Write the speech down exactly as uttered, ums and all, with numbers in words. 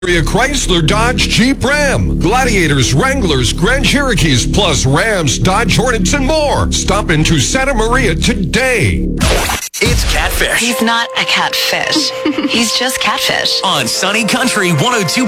Chrysler, Dodge, Jeep, Ram, Gladiators, Wranglers, Grand Cherokees, plus Rams, Dodge, Hornets, and more. Stop into Santa Maria today. It's Catfish. He's not a catfish. He's just Catfish. On Sunny Country one oh two.